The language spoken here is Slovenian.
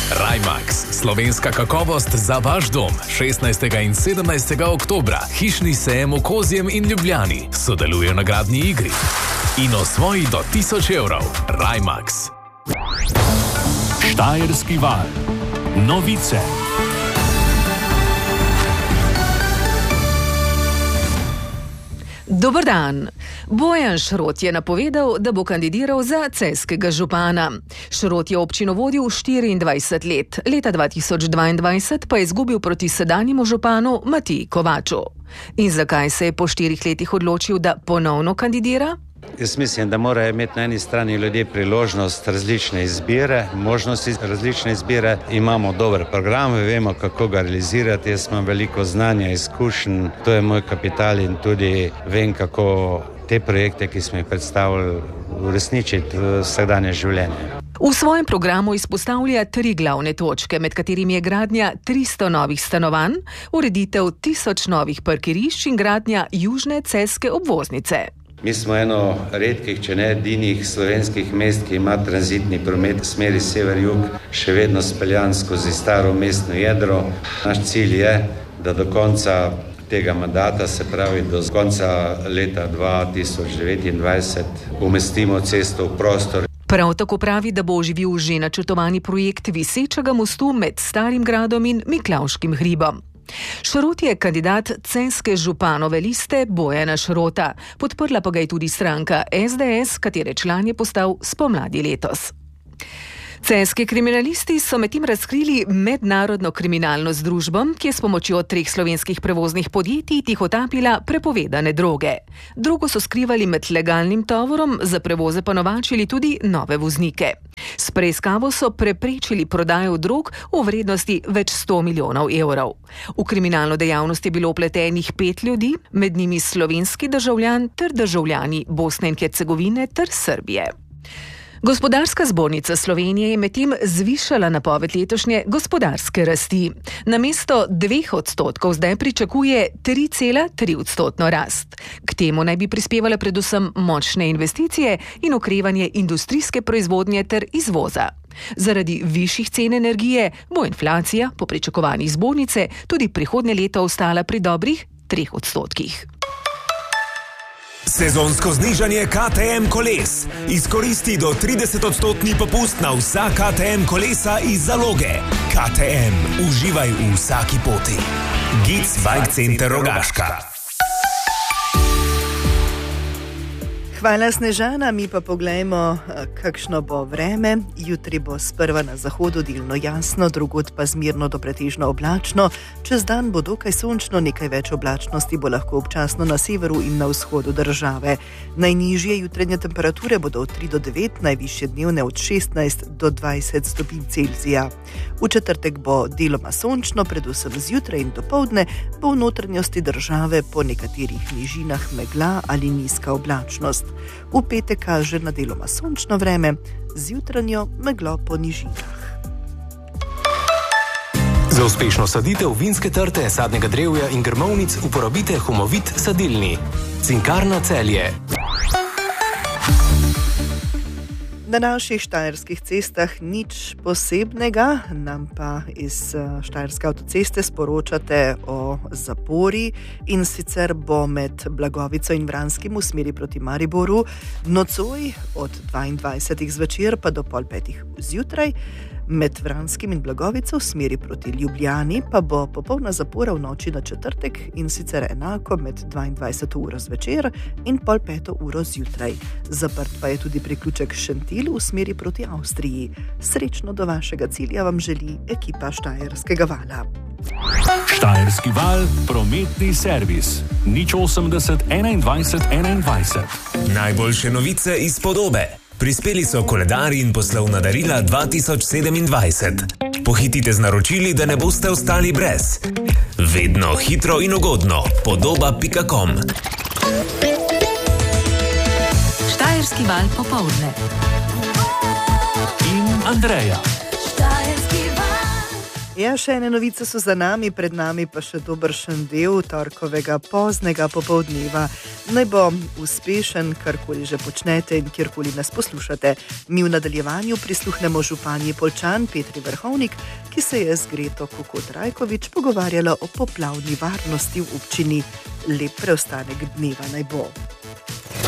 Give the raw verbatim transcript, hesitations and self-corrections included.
Rajmax, slovenska kakovost za vaš dom. šestnajstega in sedemnajstega oktobra, hišni sejem v Kozjem in Ljubljani. Sodeluje na gradni igri. In osvoji do tisoč evrov. Rajmax. Štajerski val. Novice. Dober dan. Bojan Šrot je napovedal, da bo kandidiral za celjskega župana. Šrot je občino vodil štiriindvajset let, leta dva tisoč dvaindvajset pa je izgubil proti sedanjemu županu Matiji Kovaču. In zakaj se je po štirih letih odločil, da ponovno kandidira? Jaz mislim, da morajo imeti na eni strani ljudje priložnost različne izbire, možnosti različne izbire. Imamo dober program, vemo, kako ga realizirati. Jaz imam veliko znanja, izkušenj, to je moj kapital in tudi vem, kako te projekte, ki smo jih predstavili, uresničiti v vsakdanje življenje. V svojem programu izpostavlja tri glavne točke, med katerimi je gradnja tristo novih stanovanj, ureditev tisoč novih parkirišč in gradnja južne celjske obvoznice. Mi smo eno redkih, če ne edinih slovenskih mest, ki ima tranzitni promet v smeri sever-jug, še vedno speljan skozi staro mestno jedro. Naš cilj je, da do konca tega mandata, se pravi do konca leta dva tisoč devetindvajset, umestimo cesto v prostor. Prav tako pravi, da bo oživil že načrtovani projekt visečega mostu med Starim gradom in Miklavškim hribom. Šrot je kandidat celjske županove liste Bojana Šrota. Podprla pa ga je tudi stranka es de es, katere član je postal spomladi letos. Celjski kriminalisti so medtem razkrili mednarodno kriminalno združbo, ki je s pomočjo treh slovenskih prevoznih podjetij tihotapila prepovedane droge. Drogo so skrivali med legalnim tovorom, za prevoze pa novačili tudi nove voznike. S preiskavo so preprečili prodajo drog v vrednosti več sto milijonov evrov. V kriminalno dejavnost je bilo vpletenih pet ljudi, med njimi slovenski državljan ter državljani Bosne in Hercegovine ter Srbije. Gospodarska zbornica Slovenije je medtem zvišala napoved letošnje gospodarske rasti. Namesto dveh odstotkov zdaj pričakuje tri cela tri odstotno rast. K temu naj bi prispevale predvsem močne investicije in okrevanje industrijske proizvodnje ter izvoza. Zaradi višjih cen energije bo inflacija po pričakovanjih zbornice tudi prihodnje leto ostala pri dobrih treh odstotkih. Sezonsko znižanje ká té em koles. Izkoristi do trideset odstotni popust na vsa ká té em kolesa iz zaloge. ká té em. Uživaj v vsaki poti. Gic Bike Center Rogaška. Hvala, Snežana, mi pa poglejmo, kakšno bo vreme. Jutri bo sprva na zahodu delno jasno, drugod pa zmerno do pretežno oblačno. Čez dan bo dokaj sončno, nekaj več oblačnosti bo lahko občasno na severu in na vzhodu države. Najnižje jutranje temperature bodo od tri do devet, najvišje dnevne od šestnajst do dvajset stopinj Celzija. V četrtek bo deloma sončno, predvsem zjutraj in dopoldne bo v notranjosti države po nekaterih nižinah megla ali nizka oblačnost. V petek kaže na deloma sončno vreme, z jutranjo meglo po nižinah. Za uspešno saditev vinske trte, sadnega drevja in grmovnic uporabite Humovit sadilni. Cinkarna Celje. Na naših štajerskih cestah nič posebnega, nam pa iz Štajerske avtoceste sporočate o zapori, in sicer bo med Blagovico in Vranskim v smeri proti Mariboru nocoj od dvaindvajsetih zvečer pa do pol petih zjutraj, med Vranskim in Blagovico v smeri proti Ljubljani pa bo popolna zapora v noči na četrtek, in sicer enako med dvaindvajseto uro zvečer in pol peto uro zjutraj. Zaprt pa je tudi priključek Šentilj v smeri proti Avstriji. Srečno do vašega cilja vam želi ekipa Štajerskega vala. Štajerski val, prometni servis. nič osemdeset enaindvajset enaindvajset. Najboljše novice iz Podobe. Prispeli so koledarji in poslovna darila dva tisoč sedemindvajset. Pohitite z naročili, da ne boste ostali brez. Vedno hitro in ugodno. Podoba pika com. Štajerski val popoldne. In Andreja. Ja, še ene novice so za nami, pred nami pa še dobršen del torkovega poznega popoldneva. Naj bo uspešen, karkoli že počnete in kjerkoli nas poslušate. Mi v nadaljevanju prisluhnemo županji Poljčan Petri Vrhovnik, ki se je z Greto Kokot Rajkovič pogovarjala o poplavni varnosti v občini. Lep preostanek dneva naj bo.